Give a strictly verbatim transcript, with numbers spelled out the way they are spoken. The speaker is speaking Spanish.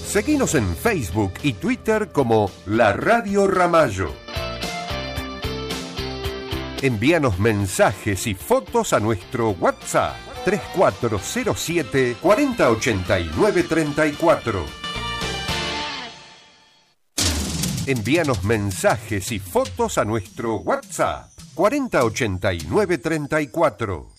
Seguinos en Facebook y Twitter como La Radio Ramallo. Envíanos mensajes y fotos a nuestro WhatsApp tres cuatro cero siete, cuatro cero ocho nueve, tres cuatro. Envíanos mensajes y fotos a nuestro WhatsApp cuatro cero ocho nueve, tres cuatro.